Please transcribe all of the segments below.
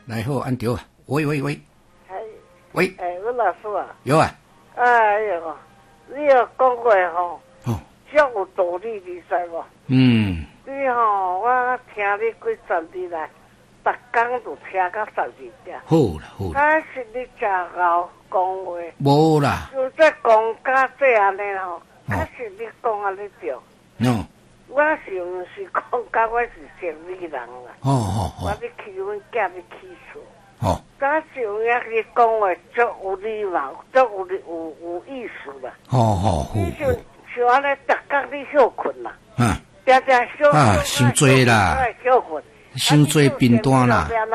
来好，安对啊。喂，喂， 我老师啊， 有啊。 哎呦，你要讲话吼，足有道理，你知无？你吼，我听你几十年来，逐工都听到12点。 好啦。 但是你真敖讲话。 无啦。 就这讲甲这安尼吼，确实你讲安尼对。我是毋是讲甲我是城里人啦？我咧去阮囝咧起厝。但是有影你讲话足有礼貌，足有意思啦。你像安尼，逐工你休困啦。常休困。 伤多啦。 休困。 伤多便当啦。 要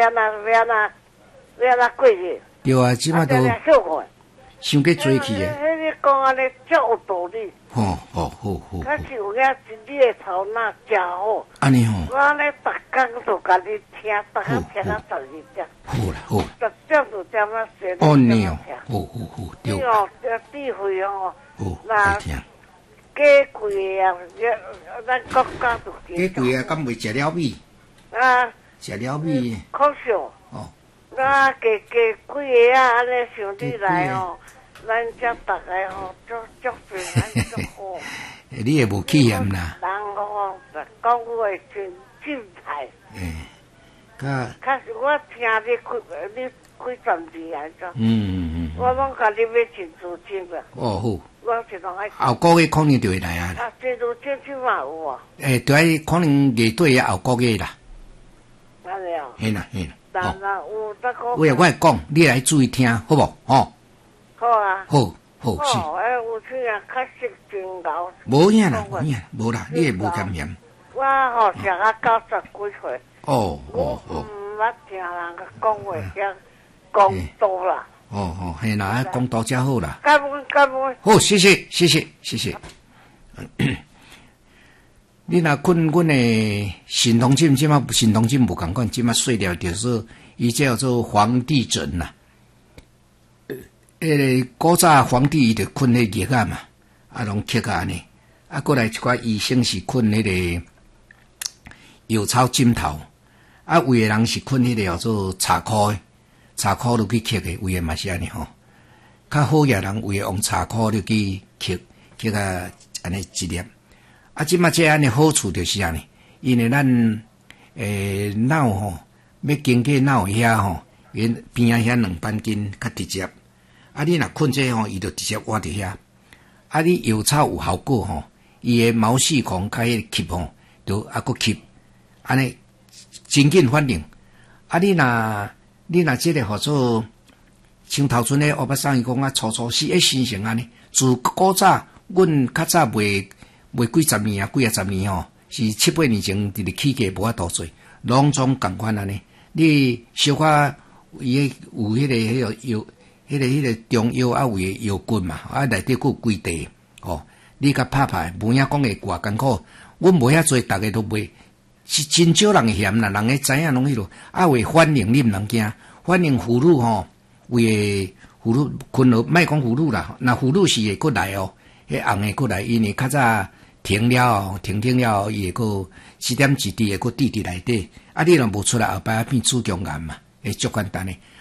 哪过日？ 对啊，即马都休困。 伤过做去诶。 你讲安尼足有道理。 好。 但是有影你诶头脑真好。 安尼吼。 我安尼逐工都甲你听，逐工听到12点。 好啦。 10点就点啊睡。 你哦。好，对。 你哦，智慧哦。 爱听。 假贵啊，咱国家都假贵啊，敢袂食了米？食了米。 可笑。假贵啊，安尼像你来哦。咱遮逐个吼，足平安足好。 你也无气嫌啦。 人吼，讲话真精彩。确实，我听你几十年来咗。我拢甲你要真资金啦。 好。 我是拢爱。 后个月可能就会来啊。 真资金即嘛有啊。 就喺可能月底啊，后个月啦。 安尼哦。 嘿啦。 有得讲。 我会讲，你来注意听，好无？ 好啊。 好是。有钱啊，确实真牛。 无影啦，无啦，你也无甘嫌。 我吼食啊90几岁。 我毋捌听人讲话遐讲多啦。 嘿啦，讲多才好啦。 感恩。 好，谢谢。你若困阮的神通针，即马神通针无共款，即马碎掉就是伊叫做皇帝枕啦。古早皇帝伊就困迄叶啊嘛，拢刻啊安尼，过来一寡医生是困迄个药草枕头，有的人是困迄个叫做茶箍落去刻的，有的嘛是安尼吼。较好个人有的用茶箍落去刻啊安尼一粒。即马这安尼好处就是安尼，因为咱脑吼要经过脑遐吼，边仔遐两板筋较直接。你若困这吼，伊就直接挖伫遐。你药草有效果吼，伊诶毛细孔甲迄吸吼，就搁吸，安尼真紧反应。你若即个号做像头阵咧乌巴桑伊讲粗细生成安尼，自古早阮较早袂几十年啊，几啊十年吼，是7、8年前伫咧起价无法度做，拢总共款安尼。你小可伊有迄个药。迄个中药有诶药棍嘛，内底佫有几地你甲拍，无影讲会偌艰苦。阮无遐做，逐个都袂，是真少人会嫌啦。人会知影拢迄落，会反应你毋通惊。反应葫芦吼，为葫芦困落，莫讲葫芦啦，那葫芦是会过来迄红会过来，因为较早停了，伊会过7点1滴会过滴伫内底。你若无出来，后摆变子宫癌嘛，会足简单诶。